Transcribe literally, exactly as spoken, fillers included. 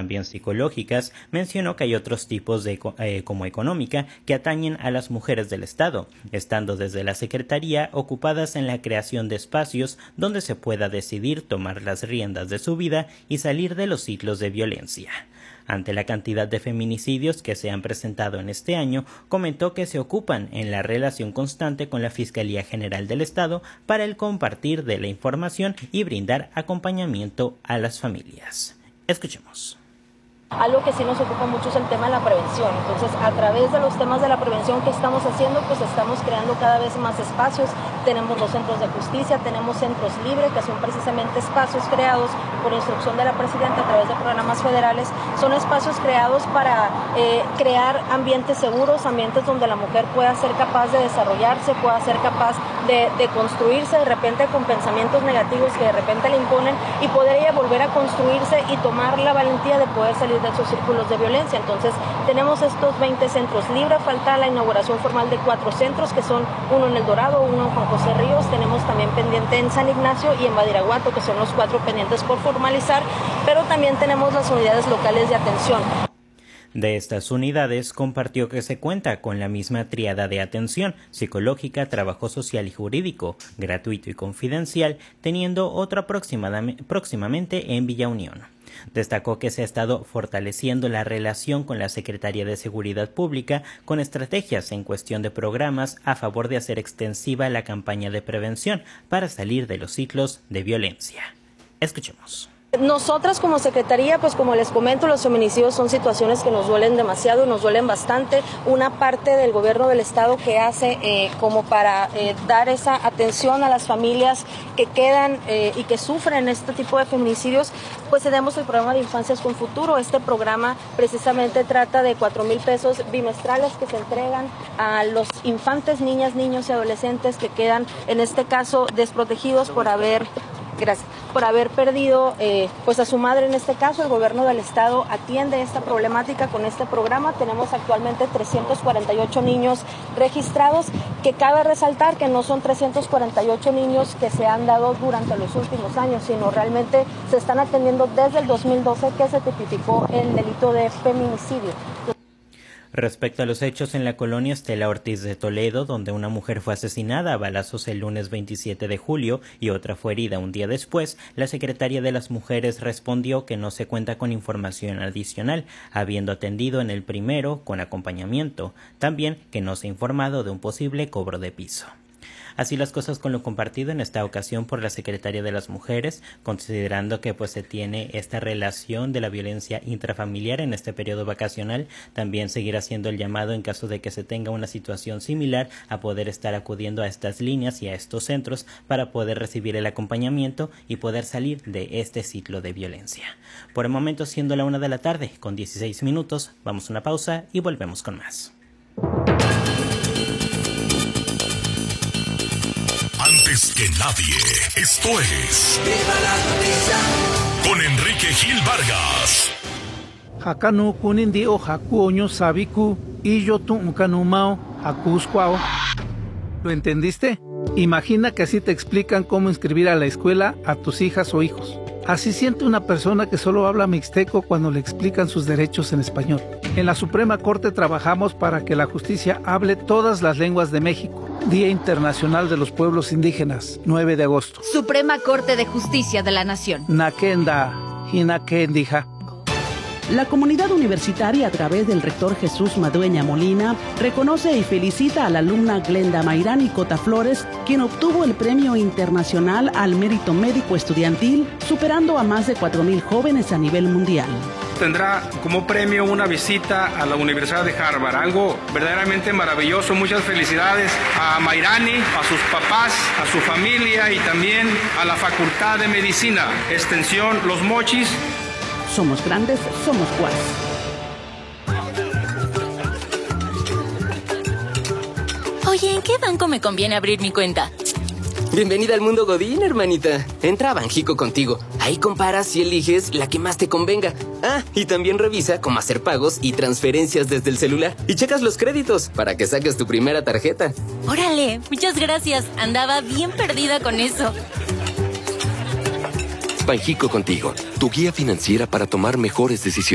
también psicológicas, mencionó que hay otros tipos de eh, como económica que atañen a las mujeres del Estado, estando desde la Secretaría ocupadas en la creación de espacios donde se pueda decidir tomar las riendas de su vida y salir de los ciclos de violencia. Ante la cantidad de feminicidios que se han presentado en este año, comentó que se ocupan en la relación constante con la Fiscalía General del Estado para el compartir de la información y brindar acompañamiento a las familias. Escuchemos. Algo que sí nos ocupa mucho es el tema de la prevención. Entonces, a través de los temas de la prevención que estamos haciendo, pues estamos creando cada vez más espacios. Tenemos los centros de justicia, tenemos centros libres, que son precisamente espacios creados por instrucción de la presidenta a través de programas federales. Son espacios creados para eh, crear ambientes seguros, ambientes donde la mujer pueda ser capaz de desarrollarse, pueda ser capaz de, de construirse de repente con pensamientos negativos que de repente le imponen y poder ella volver a construirse y tomar la valentía de poder salir de esos círculos de violencia. Entonces tenemos estos veinte centros libres, falta la inauguración formal de cuatro centros que son uno en El Dorado, uno en Juan José Ríos, tenemos también pendiente en San Ignacio y en Badiraguato, que son los cuatro pendientes por formalizar, pero también tenemos las unidades locales de atención. De estas unidades compartió que se cuenta con la misma tríada de atención psicológica, trabajo social y jurídico, gratuito y confidencial, teniendo otra próximamente en Villa Unión. Destacó que se ha estado fortaleciendo la relación con la Secretaría de Seguridad Pública con estrategias en cuestión de programas a favor de hacer extensiva la campaña de prevención para salir de los ciclos de violencia. Escuchemos. Nosotras como Secretaría, pues como les comento, los feminicidios son situaciones que nos duelen demasiado y nos duelen bastante. Una parte del gobierno del Estado que hace eh, como para eh, dar esa atención a las familias que quedan eh, y que sufren este tipo de feminicidios, pues tenemos el programa de Infancias con Futuro. Este programa precisamente trata de cuatro mil pesos bimestrales que se entregan a los infantes, niñas, niños y adolescentes que quedan, en este caso, desprotegidos por haber... Gracias. Por haber perdido eh, pues a su madre. En este caso, el gobierno del Estado atiende esta problemática con este programa. Tenemos actualmente trescientos cuarenta y ocho niños registrados, que cabe resaltar que no son trescientos cuarenta y ocho niños que se han dado durante los últimos años, sino realmente se están atendiendo desde el dos mil doce que se tipificó el delito de feminicidio. Respecto a los hechos en la colonia Estela Ortiz de Toledo, donde una mujer fue asesinada a balazos el lunes veintisiete de julio y otra fue herida un día después, la Secretaría de las Mujeres respondió que no se cuenta con información adicional, habiendo atendido en el primero con acompañamiento, también que no se ha informado de un posible cobro de piso. Así las cosas con lo compartido en esta ocasión por la Secretaría de las Mujeres, considerando que pues se tiene esta relación de la violencia intrafamiliar en este periodo vacacional, también seguir haciendo el llamado en caso de que se tenga una situación similar a poder estar acudiendo a estas líneas y a estos centros para poder recibir el acompañamiento y poder salir de este ciclo de violencia. Por el momento, siendo la una de la tarde con dieciséis minutos, vamos a una pausa y volvemos con más. Antes que nadie, esto es ¡Viva la Noticia! Con Enrique Gil Vargas. Hakanu kunindi o hakuoño sabiku y yo tu unkanumao hakuscuao. ¿Lo entendiste? Imagina que así te explican cómo inscribir a la escuela a tus hijas o hijos. Así siente una persona que solo habla mixteco cuando le explican sus derechos en español. En la Suprema Corte trabajamos para que la justicia hable todas las lenguas de México. Día Internacional de los Pueblos Indígenas, nueve de agosto. Suprema Corte de Justicia de la Nación. Nakenda, Hinakendija. La comunidad universitaria, a través del rector Jesús Madueña Molina, reconoce y felicita a la alumna Glenda Mayrani Cota Flores, quien obtuvo el Premio Internacional al Mérito Médico Estudiantil, superando a más de cuatro mil jóvenes a nivel mundial. Tendrá como premio una visita a la Universidad de Harvard, algo verdaderamente maravilloso. Muchas felicidades a Mayrani, a sus papás, a su familia y también a la Facultad de Medicina, Extensión Los Mochis. Somos grandes, somos Guas. Oye, ¿en qué banco me conviene abrir mi cuenta? Bienvenida al mundo Godín, hermanita. Entra a Banjico contigo. Ahí comparas y eliges la que más te convenga. Ah, y también revisa cómo hacer pagos y transferencias desde el celular. Y checas los créditos para que saques tu primera tarjeta. Órale, muchas gracias. Andaba bien perdida con eso. Banjico contigo, tu guía financiera para tomar mejores decisiones.